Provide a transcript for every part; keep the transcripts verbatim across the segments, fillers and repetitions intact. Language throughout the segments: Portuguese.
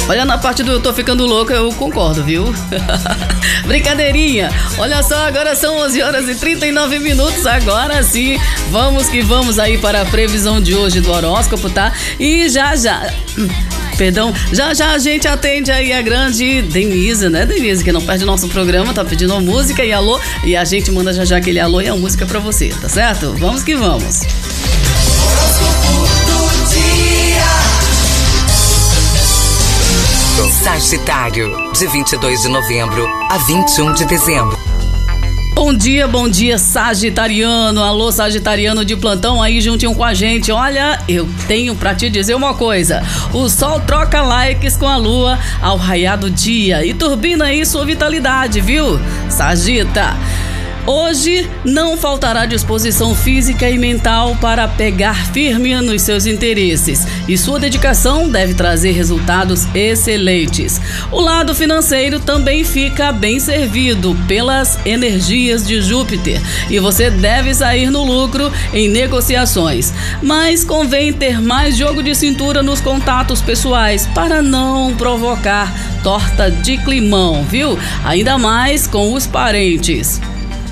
Olha, na parte do eu tô ficando louca, eu concordo, viu? Brincadeirinha. Olha só, agora são onze horas e trinta e nove minutos. Agora sim, vamos que vamos aí para a previsão de hoje do horóscopo, tá? E já já... Perdão, já já a gente atende aí a grande Denise, né, Denise, que não perde nosso programa, tá pedindo uma música e alô, e a gente manda já já aquele alô e a música pra você, tá certo? Vamos que vamos. Sagitário, de vinte e dois de novembro a vinte e um de dezembro. Bom dia, bom dia, sagitariano. Alô, sagitariano de plantão aí juntinho com a gente. Olha, eu tenho pra te dizer uma coisa. O sol troca likes com a lua ao raiar do dia e turbina aí sua vitalidade, viu? Sagita. Hoje não faltará disposição física e mental para pegar firme nos seus interesses e sua dedicação deve trazer resultados excelentes. O lado financeiro também fica bem servido pelas energias de Júpiter e você deve sair no lucro em negociações, mas convém ter mais jogo de cintura nos contatos pessoais para não provocar torta de climão, viu? Ainda mais com os parentes.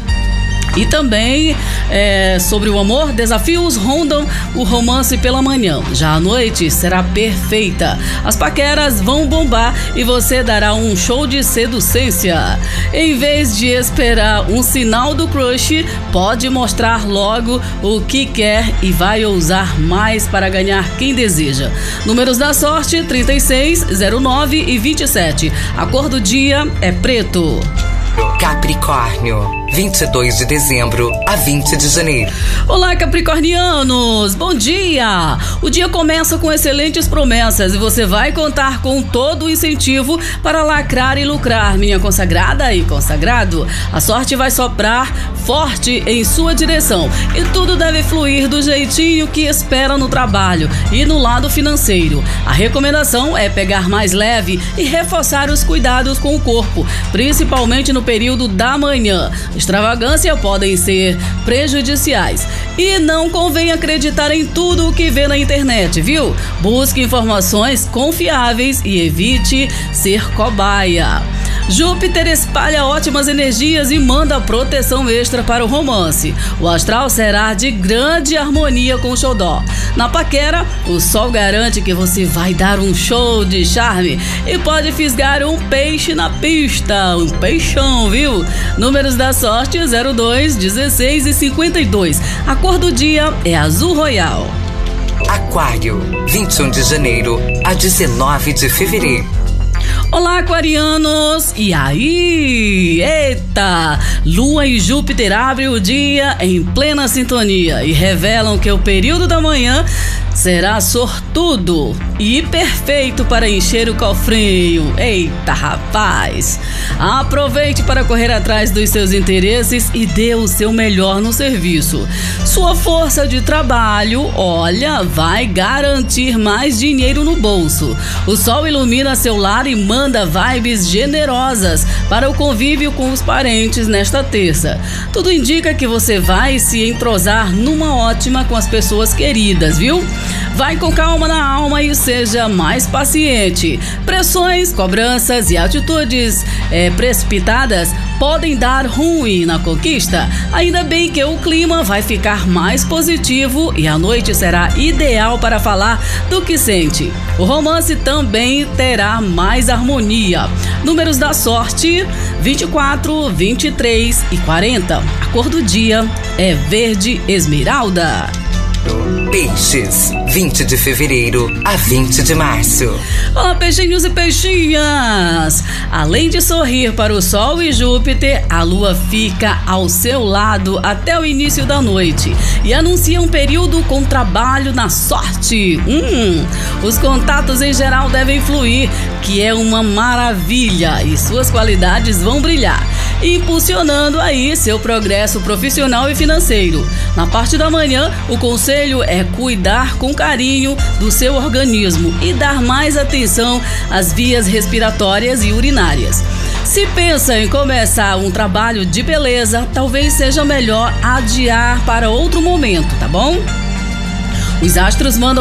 E também é, sobre o amor, desafios rondam o romance pela manhã. Já à noite será perfeita. As paqueras vão bombar e você dará um show de seducência. Em vez de esperar um sinal do crush, pode mostrar logo o que quer e vai ousar mais para ganhar quem deseja. Números da sorte: trinta e seis, zero nove e vinte e sete. A cor do dia é preto. Capricórnio, vinte e dois de dezembro a vinte de janeiro. Olá, capricornianos, bom dia! O dia começa com excelentes promessas e você vai contar com todo o incentivo para lacrar e lucrar, minha consagrada e consagrado. A sorte vai soprar forte em sua direção e tudo deve fluir do jeitinho que espera no trabalho e no lado financeiro. A recomendação é pegar mais leve e reforçar os cuidados com o corpo, principalmente no período da manhã. Extravagância podem ser prejudiciais e não convém acreditar em tudo o que vê na internet, viu? Busque informações confiáveis e evite ser cobaia. Júpiter espalha ótimas energias e manda proteção extra para o romance. O astral será de grande harmonia com o xodó. Na paquera, o sol garante que você vai dar um show de charme e pode fisgar um peixe na pista, um peixão, viu? Números da sorte: zero dois, dezesseis e cinquenta e dois. A cor do dia é azul royal. Aquário, vinte e um de janeiro a dezenove de fevereiro. Olá, aquarianos! E aí? Eita! Lua e Júpiter abrem o dia em plena sintonia e revelam que o período da manhã será sortudo e perfeito para encher o cofrinho. Eita, rapaz! Aproveite para correr atrás dos seus interesses e dê o seu melhor no serviço. Sua força de trabalho, olha, vai garantir mais dinheiro no bolso. O sol ilumina seu lar e manda vibes generosas para o convívio com os parentes nesta terça. Tudo indica que você vai se entrosar numa ótima com as pessoas queridas, viu? Vai com calma na alma e seja mais paciente. Pressões, cobranças e atitudes é, precipitadas podem dar ruim na conquista. Ainda bem que o clima vai ficar mais positivo e a noite será ideal para falar do que sente. O romance também terá mais harmonia. Números da sorte: vinte e quatro, vinte e três e quarenta. A cor do dia é verde esmeralda. Peixes, vinte de fevereiro a vinte de março. Olá, peixinhos e peixinhas! Além de sorrir para o Sol e Júpiter, a Lua fica ao seu lado até o início da noite e anuncia um período com trabalho na sorte. Hum, os contatos em geral devem fluir, que é uma maravilha, e suas qualidades vão brilhar, impulsionando aí seu progresso profissional e financeiro. Na parte da manhã, o conselho é cuidar com carinho do seu organismo e dar mais atenção às vias respiratórias e urinárias. Se pensa em começar um trabalho de beleza, talvez seja melhor adiar para outro momento, tá bom? Os astros mandam